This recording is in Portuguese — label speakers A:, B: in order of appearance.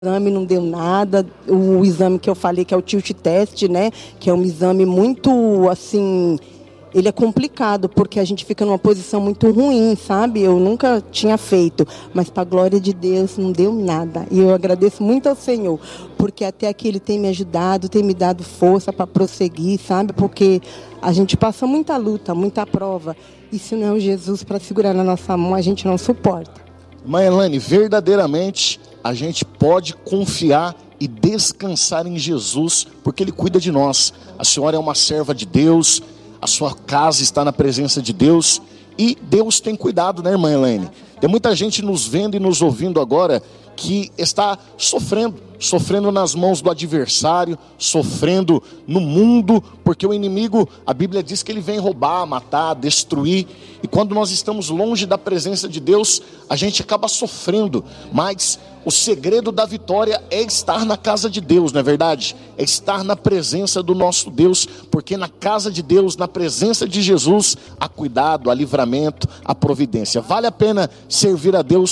A: exame não deu nada, o exame que eu falei que é o tilt test, né, que é um exame muito, assim, ele é complicado, porque a gente fica numa posição muito ruim, sabe? Eu nunca tinha feito, mas para a glória de Deus não deu nada. E eu agradeço muito ao Senhor, porque até aqui Ele tem me ajudado, tem me dado força para prosseguir, sabe? Porque a gente passa muita luta, muita prova, e se não é o Jesus para segurar na nossa mão, a gente não suporta.
B: Mãe Elaine, verdadeiramente a gente pode confiar e descansar em Jesus, porque Ele cuida de nós. A senhora é uma serva de Deus, a sua casa está na presença de Deus, e Deus tem cuidado, né, irmã Elaine? Tem muita gente nos vendo e nos ouvindo agora que está sofrendo nas mãos do adversário, sofrendo no mundo, porque o inimigo, a Bíblia diz que ele vem roubar, matar, destruir, e quando nós estamos longe da presença de Deus, a gente acaba sofrendo, mas o segredo da vitória é estar na casa de Deus, não é verdade? É estar na presença do nosso Deus, porque na casa de Deus, na presença de Jesus, há cuidado, há livramento, há providência. Vale a pena servir a Deus